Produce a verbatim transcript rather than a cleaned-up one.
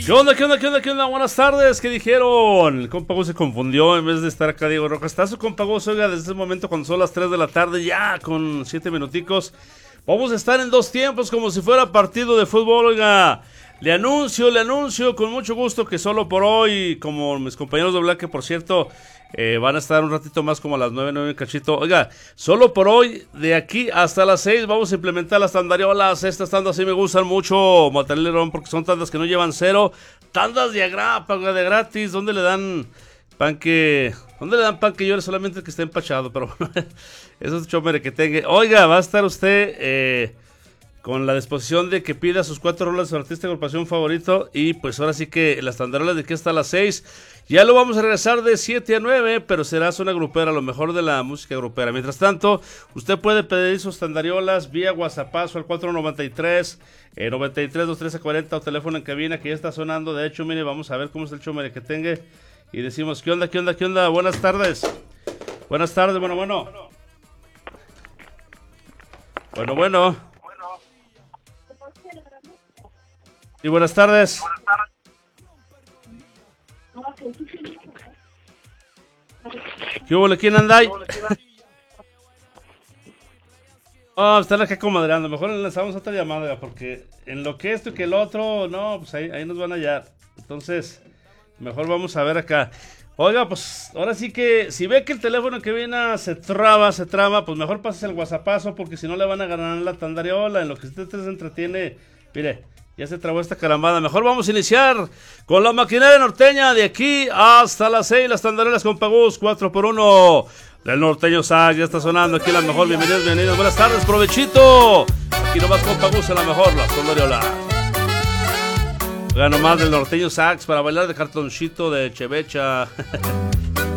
¿Qué onda, qué onda, qué onda, qué onda? Buenas tardes, ¿qué dijeron? El compa Gus se confundió, en vez de estar acá Diego Rojas. Está su compa Gus, oiga, desde ese momento cuando son las tres de la tarde, ya con siete minuticos. Vamos a estar en dos tiempos como si fuera partido de fútbol, oiga. Le anuncio, le anuncio con mucho gusto que solo por hoy, como mis compañeros de Black, que por cierto eh, van a estar un ratito más como a las nueve, nueve cachito. Oiga, solo por hoy, de aquí hasta las seis, vamos a implementar las tandariolas. Estas tandas sí me gustan mucho, Matalerón, porque son tandas que no llevan cero. Tandas de agrapa, de gratis, donde le dan pan que... ¿Dónde le dan pan que llore? Solamente el que esté empachado, pero eso es chomere que tenga. Oiga, va a estar usted... Eh, con la disposición de que pida sus cuatro rolas de su artista de agrupación favorito. Y pues ahora sí que las tandarolas de aquí hasta las seis. Ya lo vamos a regresar de siete a nueve, pero será zona grupera, lo mejor de la música grupera. Mientras tanto, usted puede pedir sus tandariolas vía WhatsApp al cuatro noventa y tres, eh, noventa y tres, veintitrés trece cuarenta o teléfono en cabina que ya está sonando. De hecho, mire, vamos a ver cómo es el chomere que tenga. Y decimos, ¿qué onda, qué onda, qué onda? Buenas tardes. Buenas tardes, bueno, bueno. Bueno, bueno. Y buenas tardes. ¿Qué hubo? ¿Quién anda ahí? Oh, están acá comadreando. Mejor le lanzamos otra llamada, porque en lo que esto y que el otro, no, pues ahí, ahí nos van a hallar. Entonces, mejor vamos a ver acá. Oiga, pues ahora sí que si ve que el teléfono que viene se traba, se traba, pues mejor pases el whatsappazo, porque si no le van a ganar la tandariola. En lo que usted se entretiene, mire, ya se trabó esta carambada. Mejor vamos a iniciar con la maquinaria norteña de aquí hasta las seis. Las tandarelas con Pagus, cuatro por uno del Norteño Sax. Ya está sonando aquí la mejor. Bienvenidos, bienvenidos. Buenas tardes, provechito. Aquí nomás con Pagus en la mejor, las tandariolas. Oiga, nomás del Norteño Sax para bailar de cartoncito de chevecha.